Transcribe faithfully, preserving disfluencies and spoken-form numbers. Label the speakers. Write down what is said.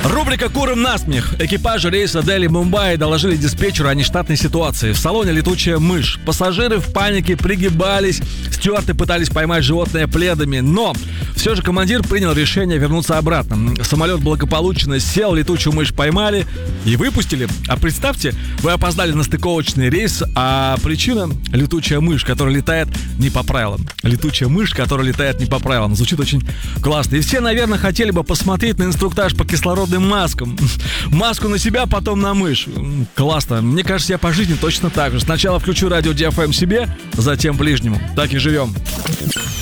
Speaker 1: Рубрика «Курим насмех». Экипажи рейса Дели-Мумбаи доложили диспетчеру о нештатной ситуации. В салоне летучая мышь. Пассажиры в панике пригибались. Стюарты пытались поймать животное пледами. Но все же командир принял решение вернуться обратно. Самолет благополучно сел, летучую мышь поймали и выпустили. А представьте, вы опоздали на стыковочный рейс, а причина — летучая мышь, которая летает не по правилам. Летучая мышь, которая летает не по правилам. Звучит очень классно. И все, наверное, хотели бы посмотреть на инструктаж по кислородным маскам. Маску на себя, потом на мышь. Классно. Мне кажется, я по жизни точно так же. Сначала включу радио ди эф эм себе, затем ближнему. Так и живем.